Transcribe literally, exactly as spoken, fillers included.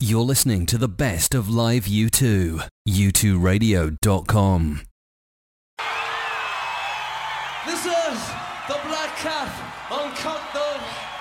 You're listening to the best of live U two. U two radio dot com. This is the Black Cat on Countdown.